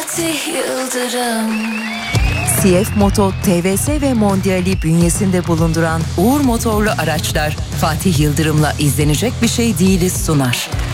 Fatih Yıldırım. CF Moto, TVS ve Mondial'i bünyesinde bulunduran Uğur Motorlu Araçlar, Fatih Yıldırım'la izlenecek bir şey değiliz sunar.